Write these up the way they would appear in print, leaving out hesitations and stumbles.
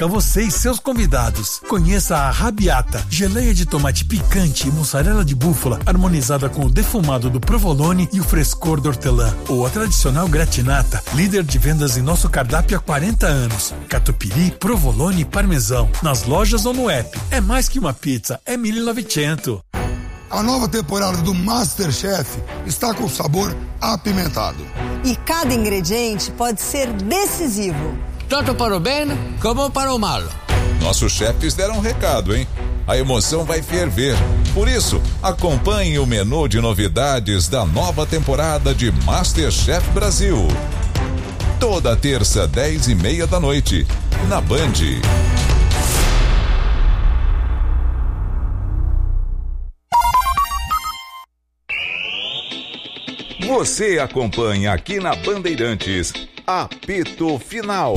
única a você e seus convidados. Conheça a Rabiata, geleia de tomate picante e mussarela de búfala, harmonizada com o defumado do provolone e o frescor do hortelã. Ou a tradicional gratinata, líder de vendas em nosso cardápio há 40 anos. Catupiry, provolone e parmesão. Nas lojas ou no app. É mais que uma pizza, é 1900. A nova temporada do MasterChef está com sabor apimentado. E cada ingrediente pode ser decisivo. Tanto para o bem como para o mal. Nossos chefes deram um recado, hein? A emoção vai ferver. Por isso, acompanhe o menu de novidades da nova temporada de MasterChef Brasil. Toda terça, 10:30 da noite, na Band. Você acompanha aqui na Bandeirantes, Apito Final.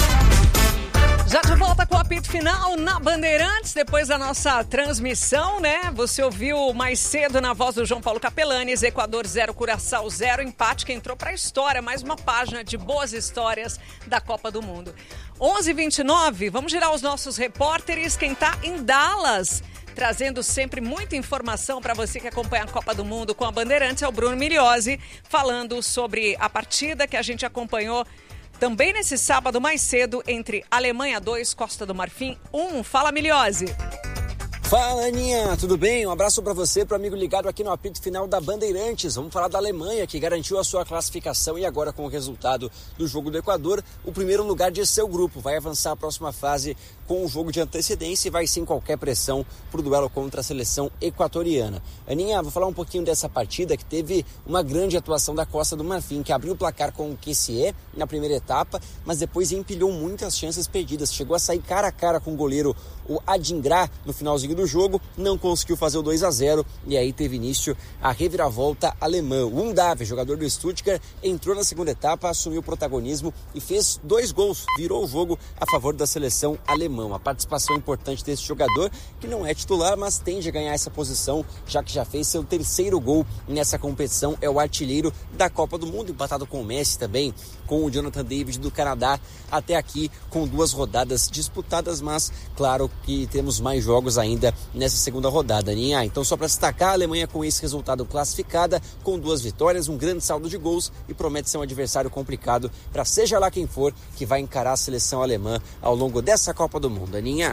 Já de volta com o apito final na Bandeirantes, depois da nossa transmissão, né? Você ouviu mais cedo na voz do João Paulo Capelanes, Equador 0, Curaçao 0, empate que entrou para a história, mais uma página de boas histórias da Copa do Mundo. 11h29, vamos girar os nossos repórteres, quem tá em Dallas, trazendo sempre muita informação para você que acompanha a Copa do Mundo com a Bandeirantes, é o Bruno Migliozzi, falando sobre a partida que a gente acompanhou também nesse sábado mais cedo entre Alemanha 2, Costa do Marfim 1. Fala, Migliozzi. Fala, Aninha, tudo bem? Um abraço para você, para o amigo ligado aqui no apito final da Bandeirantes. Vamos falar da Alemanha, que garantiu a sua classificação e agora com o resultado do jogo do Equador, o primeiro lugar de seu grupo. Vai avançar a próxima fase com um jogo de antecedência e vai sem qualquer pressão para o duelo contra a seleção equatoriana. Aninha, vou falar um pouquinho dessa partida que teve uma grande atuação da Costa do Marfim, que abriu o placar com o Kessié na primeira etapa, mas depois empilhou muitas chances perdidas. Chegou a sair cara a cara com o goleiro, o Adingra, no finalzinho do jogo, não conseguiu fazer o 2-0 e aí teve início a reviravolta alemã. O Undav, jogador do Stuttgart, entrou na segunda etapa, assumiu o protagonismo e fez 2 gols, virou o jogo a favor da seleção alemã. Uma participação importante desse jogador, que não é titular, mas tende a ganhar essa posição, já que já fez seu 3º gol nessa competição, é o artilheiro da Copa do Mundo, empatado com o Messi também, com o Jonathan David do Canadá, até aqui com 2 rodadas disputadas, mas claro que temos mais jogos ainda nessa segunda rodada, Aninha. Então, só para destacar, a Alemanha com esse resultado classificada, com 2 vitórias, um grande saldo de gols e promete ser um adversário complicado para seja lá quem for que vai encarar a seleção alemã ao longo dessa Copa do Mundo, Aninha.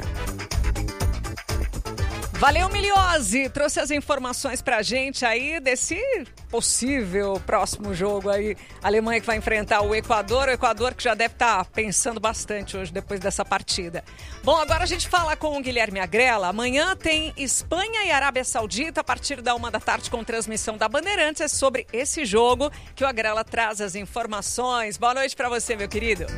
Valeu, Migliozzi, trouxe as informações pra gente aí desse possível próximo jogo aí, a Alemanha que vai enfrentar o Equador que já deve estar pensando bastante hoje depois dessa partida. Bom, agora a gente fala com o Guilherme Agrela. Amanhã tem Espanha e Arábia Saudita a partir da 1 da tarde com transmissão da Bandeirantes. É sobre esse jogo que o Agrela traz as informações. Boa noite pra você, meu querido.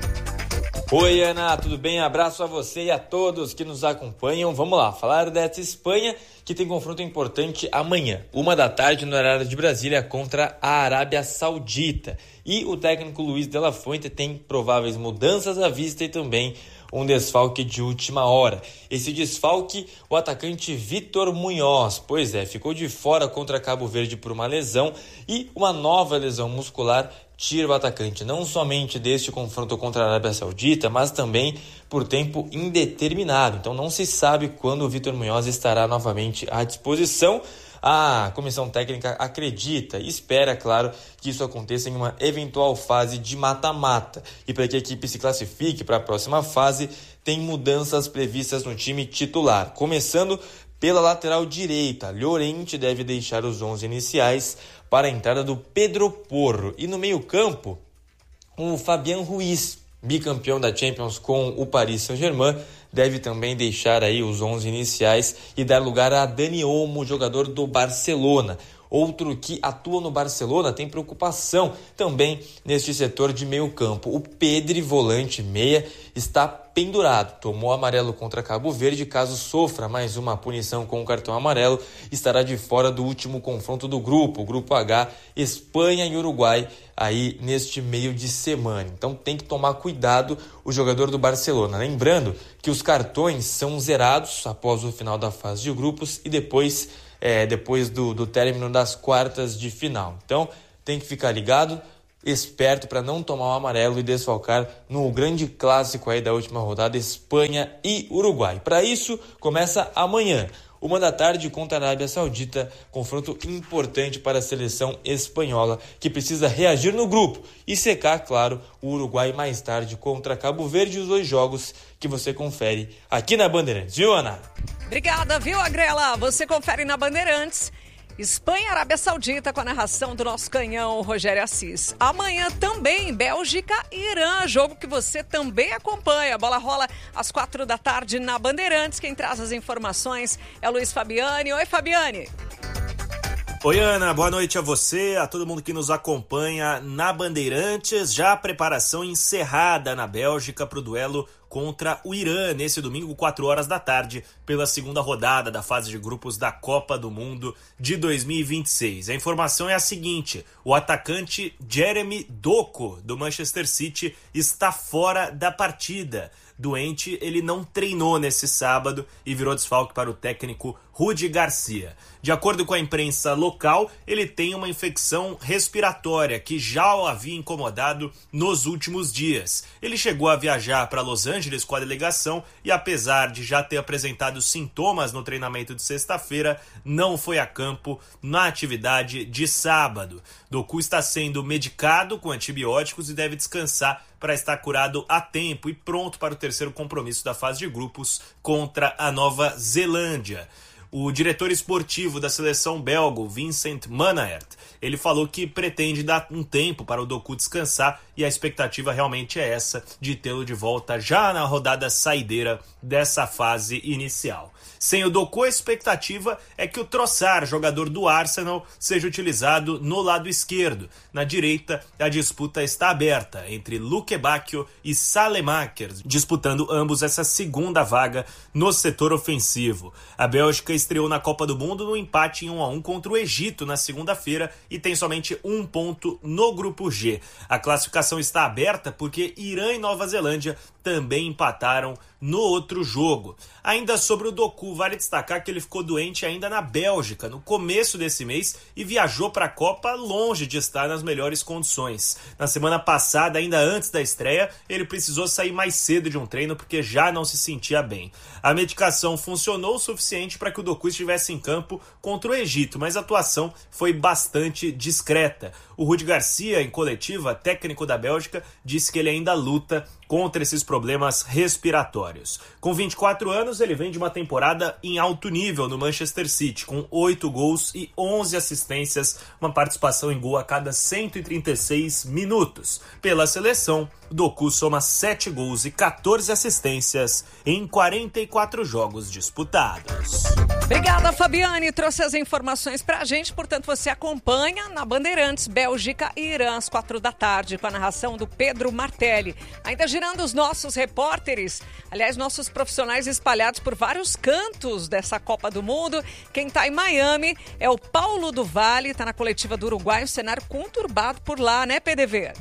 Oi, Ana, tudo bem? Abraço a você e a todos que nos acompanham. Vamos lá, falar dessa Espanha que tem confronto importante amanhã, 1 da tarde no horário de Brasília contra a Arábia Saudita. E o técnico Luis de la Fuente tem prováveis mudanças à vista e também um desfalque de última hora. Esse desfalque, o atacante Vítor Munhoz, pois é, ficou de fora contra Cabo Verde por uma lesão e uma nova lesão muscular tira o atacante não somente deste confronto contra a Arábia Saudita, mas também por tempo indeterminado. Então não se sabe quando o Vítor Munhoz estará novamente à disposição. A comissão técnica acredita e espera, claro, que isso aconteça em uma eventual fase de mata-mata. E para que a equipe se classifique para a próxima fase, tem mudanças previstas no time titular. Começando pela lateral direita, Llorente deve deixar os 11 iniciais para a entrada do Pedro Porro. E no meio-campo, o Fabián Ruiz, bicampeão da Champions com o Paris Saint-Germain, deve também deixar aí os 11 iniciais e dar lugar a Dani Olmo, jogador do Barcelona. Outro que atua no Barcelona tem preocupação também neste setor de meio campo. O Pedri, volante meia, está pendurado. Tomou amarelo contra Cabo Verde. Caso sofra mais uma punição com o cartão amarelo, estará de fora do último confronto do grupo. O grupo H, Espanha e Uruguai, aí neste meio de semana. Então tem que tomar cuidado o jogador do Barcelona. Lembrando que os cartões são zerados após o final da fase de grupos e depois do término das quartas de final. Então, tem que ficar ligado, esperto para não tomar o amarelo e desfalcar no grande clássico aí da última rodada, Espanha e Uruguai. Para isso, começa amanhã, 13h contra a Arábia Saudita, confronto importante para a seleção espanhola, que precisa reagir no grupo e secar, claro, o Uruguai mais tarde contra Cabo Verde, os 2 jogos que você confere aqui na Bandeirantes, viu, Ana? Obrigada, viu, Agrela? Você confere na Bandeirantes. Espanha e Arábia Saudita com a narração do nosso canhão Rogério Assis. Amanhã também Bélgica e Irã, jogo que você também acompanha. A bola rola às 4h na Bandeirantes. Quem traz as informações é o Luiz Fabiani. Oi, Fabiani. Oi, Ana, boa noite a você, a todo mundo que nos acompanha na Bandeirantes. Já a preparação encerrada na Bélgica para o duelo contra o Irã, nesse domingo, 4h, pela segunda rodada da fase de grupos da Copa do Mundo de 2026. A informação é a seguinte: o atacante Jeremy Doku, do Manchester City, está fora da partida. Doente, ele não treinou nesse sábado e virou desfalque para o técnico Rudi Garcia. De acordo com a imprensa local, ele tem uma infecção respiratória que já o havia incomodado nos últimos dias. Ele chegou a viajar para Los Angeles com a delegação e, apesar de já ter apresentado sintomas no treinamento de sexta-feira, não foi a campo na atividade de sábado. Doku está sendo medicado com antibióticos e deve descansar para estar curado a tempo e pronto para o terceiro compromisso da fase de grupos contra a Nova Zelândia. O diretor esportivo da seleção belga, Vincent Manaert, ele falou que pretende dar um tempo para o Doku descansar e a expectativa realmente é essa, de tê-lo de volta já na rodada saideira dessa fase inicial. Sem o Doku, a expectativa é que o Trossard, jogador do Arsenal, seja utilizado no lado esquerdo. Na direita, a disputa está aberta entre Luke Bacchio e Salemaker, disputando ambos essa segunda vaga no setor ofensivo. A Bélgica estreou na Copa do Mundo no empate em 1-1 contra o Egito na segunda-feira e tem somente 1 ponto no grupo G. A classificação está aberta porque Irã e Nova Zelândia também empataram no outro jogo. Ainda sobre o Doku, vale destacar que ele ficou doente ainda na Bélgica, no começo desse mês, e viajou para a Copa longe de estar nas melhores condições. Na semana passada, ainda antes da estreia, ele precisou sair mais cedo de um treino porque já não se sentia bem. A medicação funcionou o suficiente para que o Doku estivesse em campo contra o Egito, mas a atuação foi bastante discreta. O Rudi Garcia, em coletiva, técnico da Bélgica, disse que ele ainda luta contra esses problemas respiratórios. Com 24 anos, ele vem de uma temporada em alto nível no Manchester City, com 8 gols e 11 assistências, uma participação em gol a cada 136 minutos. Pela seleção, Doku soma 7 gols e 14 assistências em 44 jogos disputados. Obrigada, Fabiane. Trouxe as informações pra gente, portanto você acompanha na Bandeirantes, Bélgica e Irã, às 4h, com a narração do Pedro Martelli. Ainda girando os nossos repórteres, aliás, nossos profissionais espalhados por vários cantos dessa Copa do Mundo. Quem tá em Miami é o Paulo do Vale, tá na coletiva do Uruguai, um cenário conturbado por lá, né, PDV?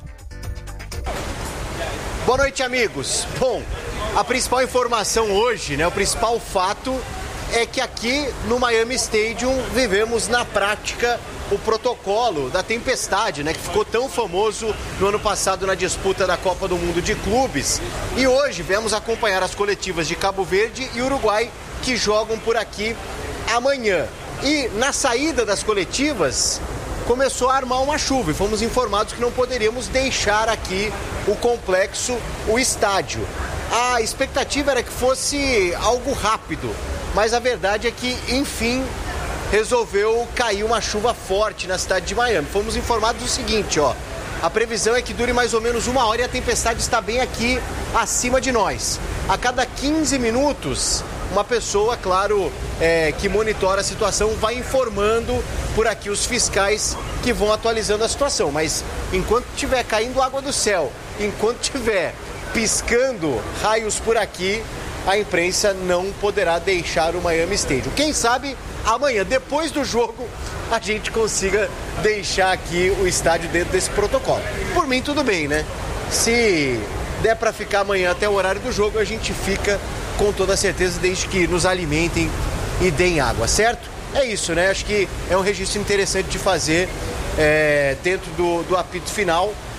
Boa noite, amigos. Bom, a principal informação hoje, né, o principal fato é que aqui no Miami Stadium vivemos na prática o protocolo da tempestade, né, que ficou tão famoso no ano passado na disputa da Copa do Mundo de Clubes. E hoje viemos acompanhar as coletivas de Cabo Verde e Uruguai, que jogam por aqui amanhã. E na saída das coletivas começou a armar uma chuva e fomos informados que não poderíamos deixar aqui o complexo, o estádio. A expectativa era que fosse algo rápido, mas a verdade é que, enfim, resolveu cair uma chuva forte na cidade de Miami. Fomos informados do seguinte, ó, a previsão é que dure mais ou menos 1 hora e a tempestade está bem aqui acima de nós. A cada 15 minutos, uma pessoa, claro, que monitora a situação, vai informando por aqui os fiscais que vão atualizando a situação. Mas enquanto estiver caindo água do céu, enquanto estiver piscando raios por aqui, a imprensa não poderá deixar o Miami Stadium. Quem sabe amanhã, depois do jogo, a gente consiga deixar aqui o estádio dentro desse protocolo. Por mim, tudo bem, né? Se der para ficar amanhã até o horário do jogo, a gente fica com toda certeza, desde que nos alimentem e deem água, certo? É isso, né? Acho que é um registro interessante de fazer dentro do apito final.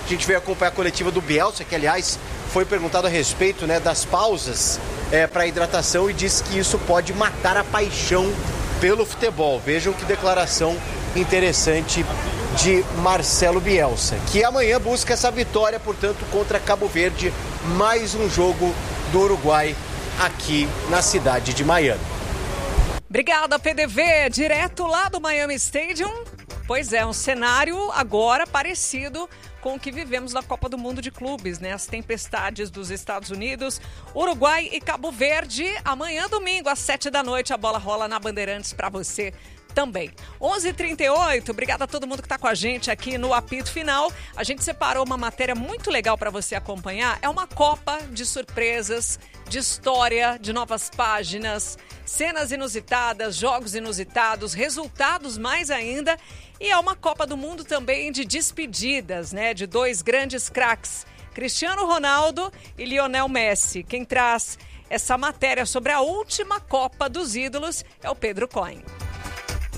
gente veio acompanhar a coletiva do Bielsa, que aliás foi perguntado a respeito, né, das pausas para hidratação e disse que isso pode matar a paixão pelo futebol. Vejam que declaração interessante de Marcelo Bielsa, que amanhã busca essa vitória, portanto, contra Cabo Verde, mais um jogo do Uruguai aqui na cidade de Miami. Obrigada, PDV, direto lá do Miami Stadium. Pois é, um cenário agora parecido com o que vivemos na Copa do Mundo de Clubes, né? As tempestades dos Estados Unidos, Uruguai e Cabo Verde. Amanhã, domingo, às 7h, a bola rola na Bandeirantes para você também. 11h38, obrigada a todo mundo que está com a gente aqui no Apito Final. A gente separou uma matéria muito legal para você acompanhar. É uma Copa de surpresas, de história, de novas páginas, cenas inusitadas, jogos inusitados, resultados mais ainda. E é uma Copa do Mundo também de despedidas, né? De dois grandes craques, Cristiano Ronaldo e Lionel Messi. Quem traz essa matéria sobre a última Copa dos Ídolos é o Pedro Cohen.